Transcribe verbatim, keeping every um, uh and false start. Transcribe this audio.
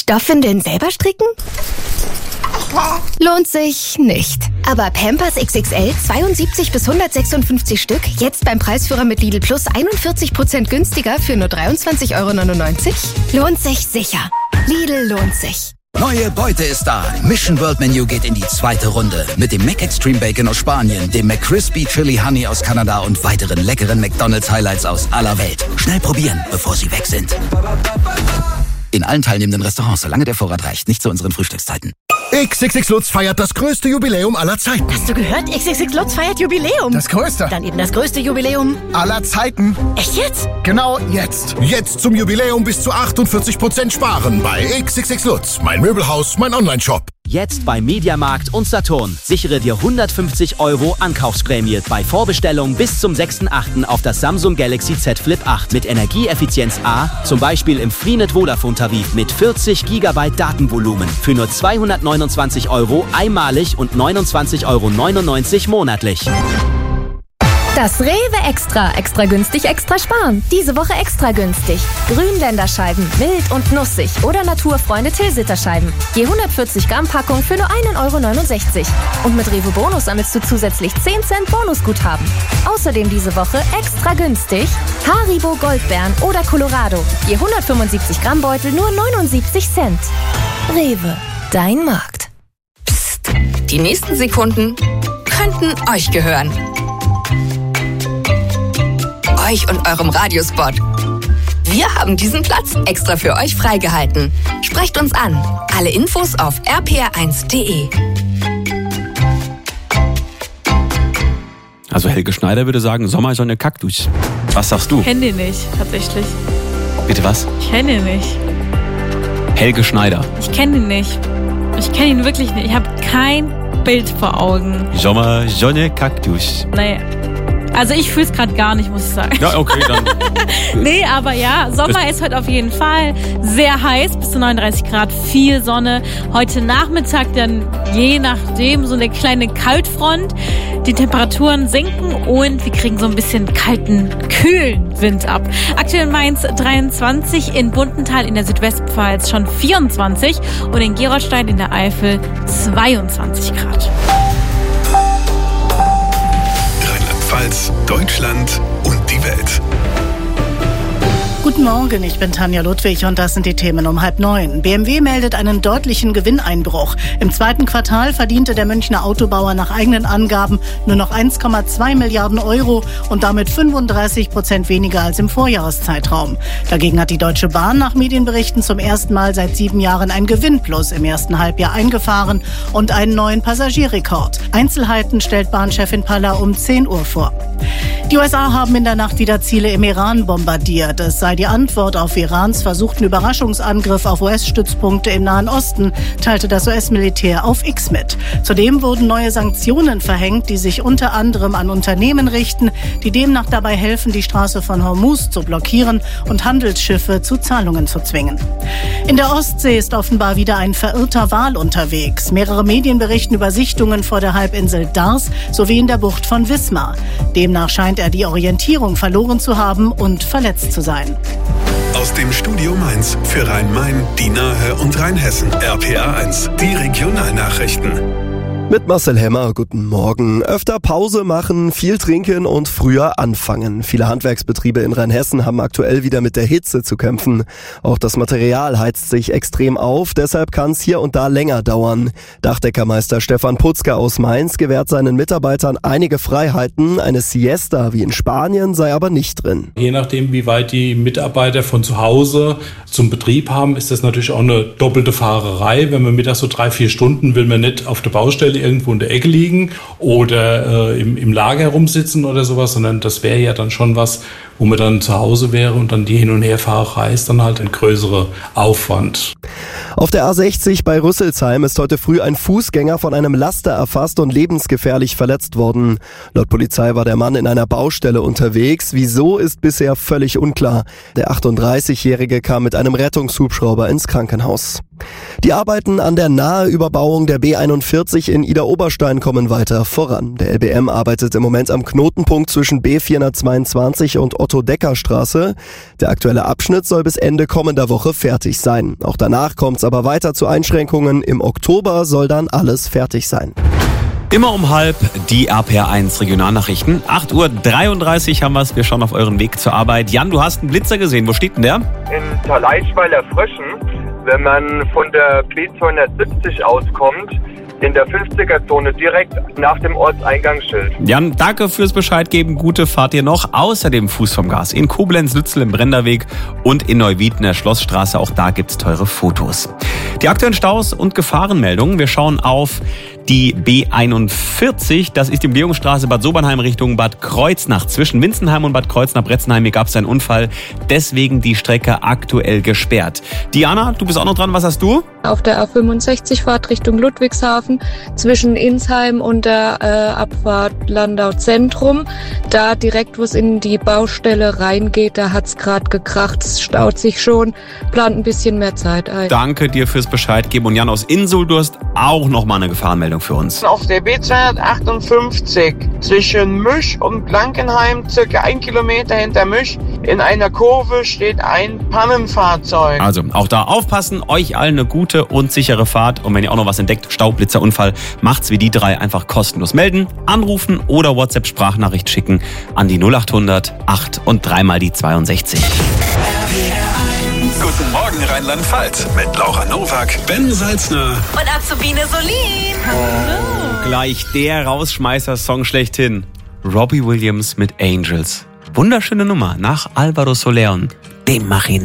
Stoffwindeln selber stricken? Lohnt sich nicht. Aber Pampers X X L zweiundsiebzig bis hundertsechsundfünfzig Stück, jetzt beim Preisführer mit Lidl Plus einundvierzig Prozent günstiger für nur dreiundzwanzig Euro neunundneunzig? Lohnt sich sicher. Lidl lohnt sich. Neue Beute ist da. Mission World Menu geht in die zweite Runde. Mit dem Mac Extreme Bacon aus Spanien, dem McCrispy Chili Honey aus Kanada und weiteren leckeren McDonald's Highlights aus aller Welt. Schnell probieren, bevor sie weg sind. In allen teilnehmenden Restaurants, solange der Vorrat reicht. Nicht zu unseren Frühstückszeiten. X X X Lutz feiert das größte Jubiläum aller Zeiten. Hast du gehört? X X X Lutz feiert Jubiläum. Das größte. Dann eben das größte Jubiläum aller Zeiten. Echt jetzt? Genau jetzt. Jetzt zum Jubiläum bis zu achtundvierzig Prozent sparen bei X X X Lutz. Mein Möbelhaus, mein Online-Shop. Jetzt bei Mediamarkt und Saturn. Sichere dir hundertfünfzig Euro Ankaufsprämie bei Vorbestellung bis zum sechsten achten auf das Samsung Galaxy Z Flip acht mit Energieeffizienz A, zum Beispiel im Freenet Vodafone-Tarif mit vierzig Gigabyte Datenvolumen für nur zweihundertneunundzwanzig Euro einmalig und neunundzwanzig Euro neunundneunzig monatlich. Das Rewe Extra. Extra günstig, extra sparen. Diese Woche extra günstig. Grünländerscheiben, mild und nussig oder Naturfreunde Tilsiter-Scheiben. Je hundertvierzig Gramm Packung für nur ein Euro neunundsechzig. Und mit Rewe Bonus sammelst du zusätzlich zehn Cent Bonusguthaben. Außerdem diese Woche extra günstig Haribo Goldbeeren oder Colorado. Je hundertfünfundsiebzig Gramm Beutel nur neunundsiebzig Cent. Rewe, dein Markt. Psst, die nächsten Sekunden könnten euch gehören. Euch und eurem Radiospot. Wir haben diesen Platz extra für euch freigehalten. Sprecht uns an. Alle Infos auf r p r eins punkt d e. Also Helge Schneider würde sagen, Sommer ist eine Kaktus. Was sagst du? Ich kenne den nicht, tatsächlich. Bitte was? Ich kenne den nicht. Helge Schneider. Ich kenne ihn nicht. Ich kenne ihn wirklich nicht. Ich habe kein Bild vor Augen. Sommer, Sonne, Kaktus. Nee. Also ich fühle es gerade gar nicht, muss ich sagen. Ja, okay, dann. Nee, aber ja, Sommer ist heute auf jeden Fall sehr heiß, bis zu neununddreißig Grad, viel Sonne. Heute Nachmittag dann je nachdem so eine kleine Kaltfront. Die Temperaturen sinken und wir kriegen so ein bisschen kalten, kühlen Wind ab. Aktuell in Mainz dreiundzwanzig, in Buntenthal in der Südwestpfalz schon vierundzwanzig und in Gerolstein in der Eifel zweiundzwanzig Grad. Rheinland-Pfalz, Deutschland und die Welt. Guten Morgen, ich bin Tanja Ludwig und das sind die Themen um halb neun. B M W meldet einen deutlichen Gewinneinbruch. Im zweiten Quartal verdiente der Münchner Autobauer nach eigenen Angaben nur noch eins Komma zwei Milliarden Euro und damit fünfunddreißig Prozent weniger als im Vorjahreszeitraum. Dagegen hat die Deutsche Bahn nach Medienberichten zum ersten Mal seit sieben Jahren ein Gewinnplus im ersten Halbjahr eingefahren und einen neuen Passagierrekord. Einzelheiten stellt Bahnchefin Paller um zehn Uhr vor. Die U S A haben in der Nacht wieder Ziele im Iran bombardiert. Es sei die Antwort auf Irans versuchten Überraschungsangriff auf U S-Stützpunkte im Nahen Osten, teilte das U S-Militär auf X mit. Zudem wurden neue Sanktionen verhängt, die sich unter anderem an Unternehmen richten, die demnach dabei helfen, die Straße von Hormuz zu blockieren und Handelsschiffe zu Zahlungen zu zwingen. In der Ostsee ist offenbar wieder ein verirrter Wal unterwegs. Mehrere Medien berichten über Sichtungen vor der Halbinsel Dars sowie in der Bucht von Wismar. Demnach scheint er die Orientierung verloren zu haben und verletzt zu sein. Aus dem Studio Mainz für Rhein-Main, die Nahe und Rheinhessen. R P R eins, die Regionalnachrichten. Mit Marcel Hemmer, guten Morgen. Öfter Pause machen, viel trinken und früher anfangen. Viele Handwerksbetriebe in Rheinhessen haben aktuell wieder mit der Hitze zu kämpfen. Auch das Material heizt sich extrem auf, deshalb kann es hier und da länger dauern. Dachdeckermeister Stefan Putzke aus Mainz gewährt seinen Mitarbeitern einige Freiheiten. Eine Siesta wie in Spanien sei aber nicht drin. Je nachdem, wie weit die Mitarbeiter von zu Hause zum Betrieb haben, ist das natürlich auch eine doppelte Fahrerei. Wenn man mittags so drei, vier Stunden will man nicht auf der Baustelle irgendwo in der Ecke liegen oder äh, im, im Lager rumsitzen oder sowas, sondern das wäre ja dann schon was, wo man dann zu Hause wäre und dann die Hin- und Herfahrerei ist dann halt ein größerer Aufwand. Auf der A sechzig bei Rüsselsheim ist heute früh ein Fußgänger von einem Laster erfasst und lebensgefährlich verletzt worden. Laut Polizei war der Mann in einer Baustelle unterwegs. Wieso, ist bisher völlig unklar. Der achtunddreißigjährige kam mit einem Rettungshubschrauber ins Krankenhaus. Die Arbeiten an der Naheüberbauung der B einundvierzig in Idar-Oberstein kommen weiter voran. Der L B M arbeitet im Moment am Knotenpunkt zwischen B vierhundertzweiundzwanzig und Otto-Decker-Straße. Der aktuelle Abschnitt soll bis Ende kommender Woche fertig sein. Auch danach kommt es aber weiter zu Einschränkungen. Im Oktober soll dann alles fertig sein. Immer um halb die R P R eins Regionalnachrichten. acht Uhr dreiunddreißig haben wir es. Wir schauen auf euren Weg zur Arbeit. Jan, du hast einen Blitzer gesehen. Wo steht denn der? In Thaleischweiler Fröschen, wenn man von der B zweihundertsiebzig auskommt, in der fünfziger-Zone direkt nach dem Ortseingangsschild. Jan, danke fürs Bescheid geben. Gute Fahrt dir noch. Außerdem Fuß vom Gas in Koblenz-Lützel im Brenderweg und in Neuwied in der Schlossstraße. Auch da gibt's teure Fotos. Die aktuellen Staus und Gefahrenmeldungen. Wir schauen auf die B einundvierzig, das ist die Umgehungsstraße Bad Sobernheim Richtung Bad Kreuznach. Zwischen Winzenheim und Bad Kreuznach-Bretzenheim, hier gab es einen Unfall. Deswegen die Strecke aktuell gesperrt. Diana, du bist auch noch dran. Was hast du? Auf der A fünfundsechzig Fahrt Richtung Ludwigshafen zwischen Insheim und der äh, Abfahrt Landau Zentrum. Da direkt, wo es in die Baustelle reingeht, da hat's gerade gekracht. Es staut sich schon. Plant ein bisschen mehr Zeit ein. Danke dir fürs Bescheid geben. Und Jan aus Insel, du hast auch noch mal eine Gefahrenmeldung für uns. Auf der B zweihundertachtundfünfzig zwischen Müsch und Blankenheim, circa ein Kilometer hinter Müsch, in einer Kurve steht ein Pannenfahrzeug. Also auch da aufpassen, euch allen eine gute und sichere Fahrt. Und wenn ihr auch noch was entdeckt, Staublitzerunfall, macht's wie die drei, einfach kostenlos melden, anrufen oder WhatsApp-Sprachnachricht schicken an die null achthundert acht und dreimal die zweiundsechzig. Guten Morgen Rheinland-Pfalz mit Laura Nowak, Ben Salzner und Azubine Solin. Oh, gleich der Rausschmeißer-Song schlechthin. Robbie Williams mit Angels. Wunderschöne Nummer nach Alvaro Soler und dem Machin.